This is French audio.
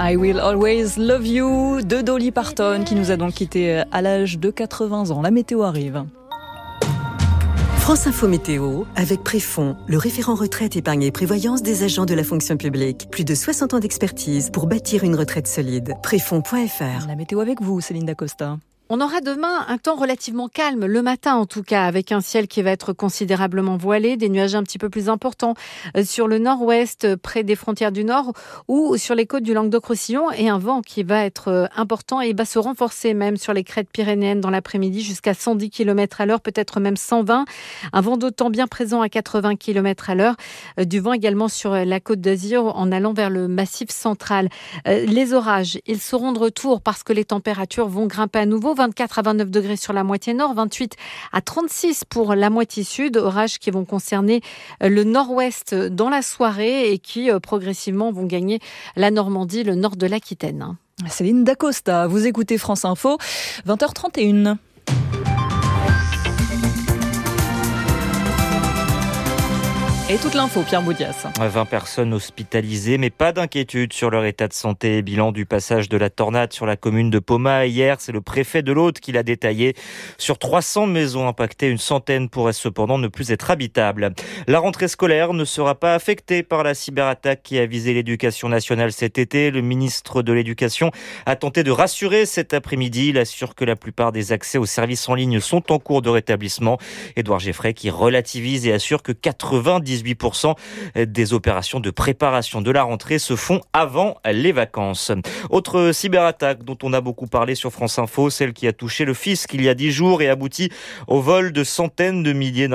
I Will Always Love You de Dolly Parton qui nous a donc quittés à l'âge de 80 ans. La météo arrive. France Info Météo, avec Préfond, le référent retraite, épargne et prévoyance des agents de la fonction publique. Plus de 60 ans d'expertise pour bâtir une retraite solide. Préfond.fr. La météo avec vous, Céline Dacosta. On aura demain un temps relativement calme, le matin en tout cas, avec un ciel qui va être considérablement voilé, des nuages un petit peu plus importants sur le nord-ouest, près des frontières du nord, ou sur les côtes du Languedoc-Roussillon, et un vent qui va être important et va se renforcer même sur les crêtes pyrénéennes dans l'après-midi jusqu'à 110 km à l'heure, peut-être même 120. Un vent d'autant bien présent à 80 km à l'heure. Du vent également sur la côte d'Azur en allant vers le massif central. Les orages, ils seront de retour parce que les températures vont grimper à nouveau. 24 à 29 degrés sur la moitié nord, 28 à 36 pour la moitié sud. Orages qui vont concerner le nord-ouest dans la soirée et qui progressivement vont gagner la Normandie, le nord de l'Aquitaine. Céline Dacosta, vous écoutez France Info, 20h31. Et toute l'info, Pierre Boudias. 20 personnes hospitalisées, mais pas d'inquiétude sur leur état de santé. Bilan du passage de la tornade sur la commune de Poma hier, c'est le préfet de l'Aude qui l'a détaillé. Sur 300 maisons impactées, une centaine pourraient cependant ne plus être habitables. La rentrée scolaire ne sera pas affectée par la cyberattaque qui a visé l'éducation nationale cet été. Le ministre de l'Éducation a tenté de rassurer cet après-midi. Il assure que la plupart des accès aux services en ligne sont en cours de rétablissement. Édouard Geffray qui relativise et assure que 98% des opérations de préparation de la rentrée se font avant les vacances. Autre cyberattaque dont on a beaucoup parlé sur France Info, celle qui a touché le fisc il y a 10 jours et abouti au vol de centaines de milliers